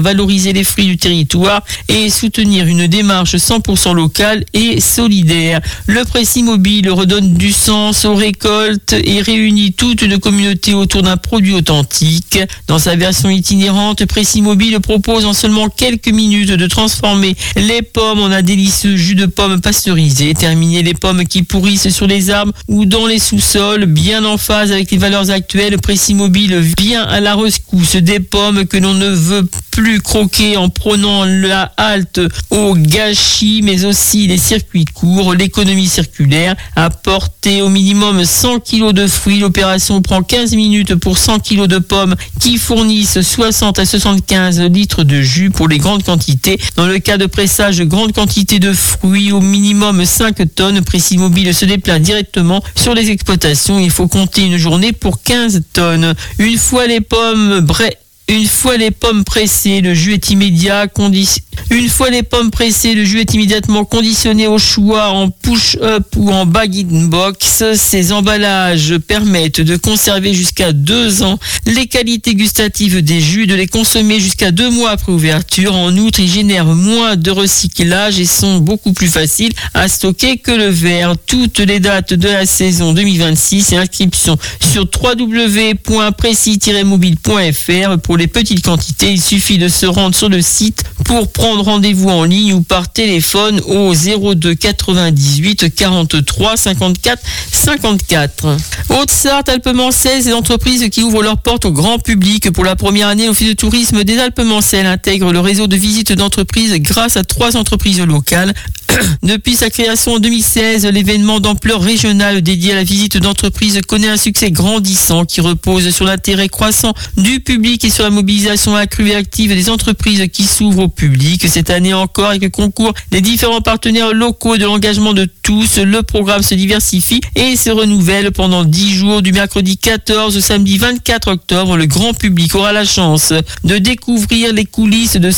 valoriser les fruits du territoire et soutenir une démarche 100% locale et solidaire. Le Précis Mobile redonne du sens aux récoltes et réunit toute une communauté autour d'un produit authentique. Dans sa version itinérante, Précis Mobile propose en seulement quelques minutes de transformer les pommes en un délicieux jus de pommes pasteurisé, terminer les pommes qui pourrissent sur les arbres ou dans les sous-sols, bien en phase avec les valeurs actuelles. Précis Mobile vient à la rescousse des pommes que l'on ne veut plus croquer en prenant la halte au gâchis, mais aussi les circuits courts, l'économie circulaire. Apporter au minimum 100 kg de fruits, l'opération prend 15 minutes pour 100 kg de pommes qui fournissent 60 à 75 litres de jus pour les grandes quantités. Dans le cas de pressage de grandes quantités de fruits, au minimum 5 tonnes, Précis Mobile se déplace directement sur les exploitations. Il faut compter une journée pour 15 tonnes. Une fois les pommes pressées, le jus est immédiatement conditionné au choix en push-up ou en bag-in-box. Ces emballages permettent de conserver jusqu'à 2 ans les qualités gustatives des jus, de les consommer jusqu'à 2 mois après ouverture. En outre, ils génèrent moins de recyclage et sont beaucoup plus faciles à stocker que le verre. Toutes les dates de la saison 2026 et inscription sur www.precis-mobile.fr. Pour les petites quantités, il suffit de se rendre sur le site pour prendre rendez-vous en ligne ou par téléphone au 02 98 43 54 54. Haute-Sarthe, Alpes-Mancelles, les entreprises qui ouvrent leurs portes au grand public. Pour la première année, l'Office de tourisme des Alpes-Mancelles intègre le réseau de visites d'entreprises grâce à 3 entreprises locales. Depuis sa création en 2016, l'événement d'ampleur régionale dédié à la visite d'entreprise connaît un succès grandissant qui repose sur l'intérêt croissant du public et sur la mobilisation accrue et active des entreprises qui s'ouvrent au public. Cette année encore, avec le concours des différents partenaires locaux et de l'engagement de tous, le programme se diversifie et se renouvelle pendant 10 jours du mercredi 14 au samedi 24 octobre. Le grand public aura la chance de découvrir les coulisses de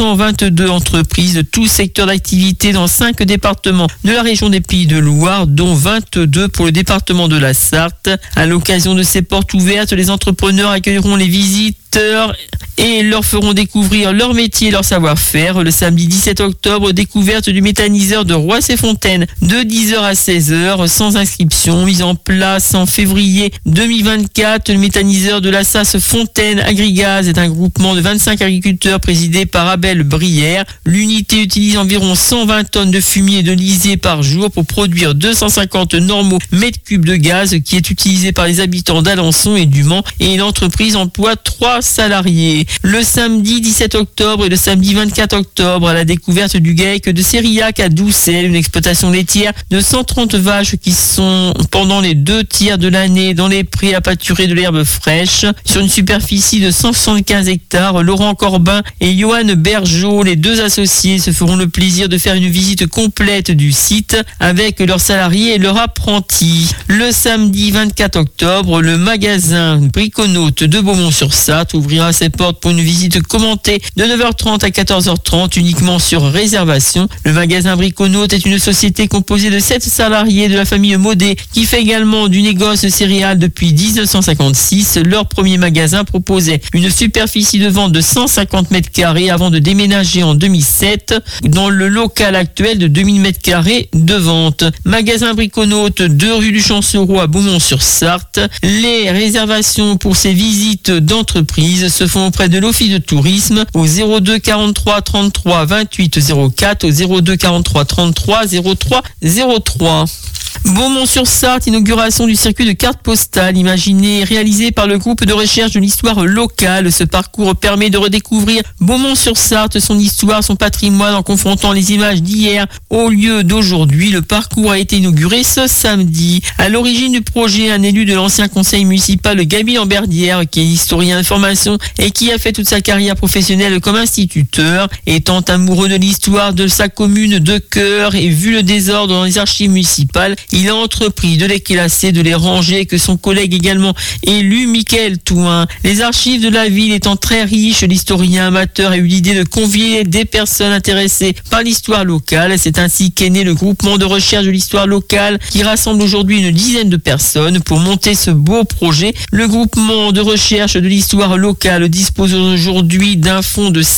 522 entreprises de tous secteurs d'activité dans 5 départements de la région des Pays de Loire, dont 22 pour le département de la Sarthe. À l'occasion de ces portes ouvertes, les entrepreneurs accueilleront les visiteurs et leur feront découvrir leur métier et leur savoir-faire. Le samedi 17 octobre, découverte du méthaniseur de Roissy-Fontaine de 10h à 16h sans inscription. Mise en place en février 2024, le méthaniseur de la SAS Fontaine Agrigaz est un groupement de 25 agriculteurs présidé par Abel Brière. L'unité utilise environ 120 tonnes de fumier et de lisier par jour pour produire 250 normaux mètres cubes de gaz qui est utilisé par les habitants d'Alençon et du Mans, et l'entreprise emploie 3 salariés. Le samedi 17 octobre et le samedi 24 octobre, à la découverte du GAEC de Sérillac à Doucel, une exploitation laitière de 130 vaches qui sont pendant les 2 tiers de l'année dans les prés à pâturer de l'herbe fraîche. Sur une superficie de 175 hectares, Laurent Corbin et Johan Bergeau, les 2 associés, se feront le plaisir de faire une visite complète du site avec leurs salariés et leurs apprentis. Le samedi 24 octobre, le magasin Briconaute de Beaumont-sur-Sarthe ouvrira ses portes pour une visite commentée de 9h30 à 14h30 uniquement sur réservation. Le magasin Briconaute est une société composée de 7 salariés de la famille Maudet qui fait également du négoce céréales depuis 1956. Leur premier magasin proposait une superficie de vente de 150 m² avant de déménager en 2007 dans le local actuel de 2000 m² de vente. Magasin Briconaute, 2 rue du Chancereau à Beaumont-sur-Sarthe. Les réservations pour ces visites d'entreprise se font auprès de l'Office de tourisme au 02 43 33 28 04 au 02 43 33 03 03. Beaumont-sur-Sarthe, inauguration du circuit de cartes postales imaginé et réalisé par le groupe de recherche de l'histoire locale. Ce parcours permet de redécouvrir Beaumont-sur-Sarthe, son histoire, son patrimoine en confrontant les images d'hier au lieu d'aujourd'hui. Le parcours a été inauguré ce samedi. À l'origine du projet, un élu de l'ancien conseil municipal, Gaby Lamberdière, qui est historien d'information et qui a fait toute sa carrière professionnelle comme instituteur. Étant amoureux de l'histoire de sa commune de cœur et vu le désordre dans les archives municipales, il a entrepris de les classer, de les ranger, que son collègue également élu, Michael Touin. Les archives de la ville étant très riches, l'historien amateur a eu l'idée de convier des personnes intéressées par l'histoire locale. C'est ainsi qu'est né le groupement de recherche de l'histoire locale qui rassemble aujourd'hui une dizaine de personnes pour monter ce beau projet. Le groupement de recherche de l'histoire locale dispose aujourd'hui d'un fonds de